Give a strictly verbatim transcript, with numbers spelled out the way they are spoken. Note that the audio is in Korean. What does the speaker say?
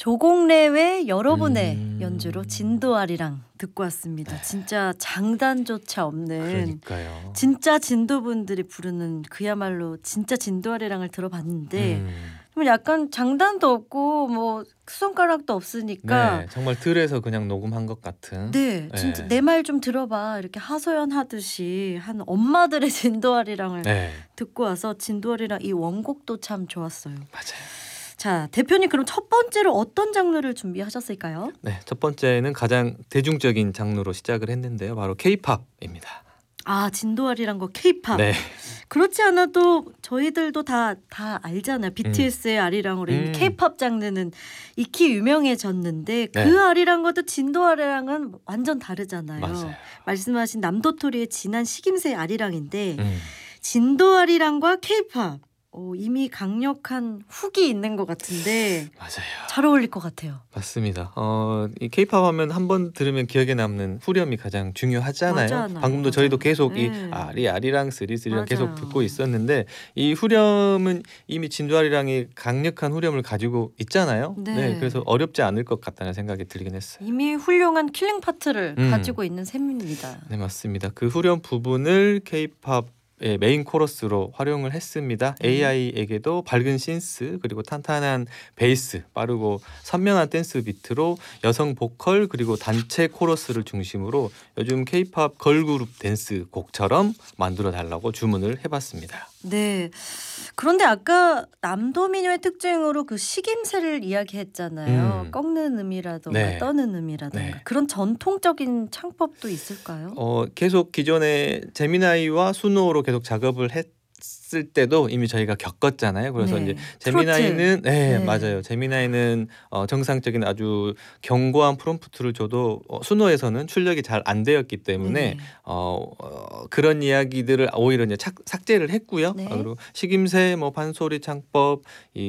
조공래의 여러분의 음. 연주로 진도아리랑 듣고 왔습니다. 진짜 장단조차 없는 그러니까요. 진짜 진도분들이 부르는 그야말로 진짜 진도아리랑을 들어봤는데 음. 좀 약간 장단도 없고 뭐 손가락도 없으니까 네, 정말 들에서 그냥 녹음한 것 같은. 네, 진짜 네. 내 말 좀 들어봐 이렇게 하소연하듯이 한 엄마들의 진도아리랑을 네, 듣고 와서 진도아리랑 이 원곡도 참 좋았어요. 맞아요. 자, 대표님 그럼 첫 번째로 어떤 장르를 준비하셨을까요? 네, 첫 번째는 가장 대중적인 장르로 시작을 했는데요. 바로 케이팝입니다. 아, 진도아리랑 거 케이팝. 네. 그렇지 않아도 저희들도 다, 다 알잖아요. 비티에스의 아리랑으로 이미 음. 케이팝 장르는 익히 유명해졌는데 그 네. 아리랑과도 진도 아리랑은 완전 다르잖아요. 맞아요. 말씀하신 남도토리의 진한 식임새 아리랑인데 음. 진도 아리랑과 케이팝 어, 이미 강력한 훅이 있는 것 같은데 맞아요. 잘 어울릴 것 같아요. 맞습니다. 어, 이 케이팝 하면 한 번 들으면 기억에 남는 후렴이 가장 중요하잖아요. 맞아요. 방금도 저희도 맞아요. 계속 이 네. 아리 아리랑 쓰리쓰리랑 계속 맞아요. 듣고 있었는데 이 후렴은 이미 진도아리랑이 강력한 후렴을 가지고 있잖아요. 네. 그래서 어렵지 않을 것 같다는 생각이 들긴 했어요. 이미 훌륭한 킬링 파트를 음. 가지고 있는 셈입니다. 네, 맞습니다. 그 후렴 부분을 케이팝 의 메인 코러스로 활용을 했습니다. 네. 에이아이에게도 밝은 신스 그리고 탄탄한 베이스, 빠르고 선명한 댄스 비트로 여성 보컬 그리고 단체 코러스를 중심으로 요즘 케이팝 걸그룹 댄스 곡처럼 만들어 달라고 주문을 해봤습니다. 네. 그런데 아까 남도민요의 특징으로 그 식임새를 이야기했잖아요. 음. 꺾는 음이라던가 네. 떠는 음이라던가 네. 그런 전통적인 창법도 있을까요? 어, 계속 기존의 제미나이와 수노로 계속 작업을 했을 때도 이미 저희가 겪었잖아요. 그래서 네. 이제 제미나이는 네, 네. 맞아요. 제미나이는 어, 정상적인 아주 견고한 프롬프트를 줘도 어, 수노에서는 출력이 잘 안 되었기 때문에 네. 어, 어, 그런 이야기들을 오히려 이제 착, 삭제를 했고요. 네. 어, 그리고 식임새, 뭐 판소리 창법, 이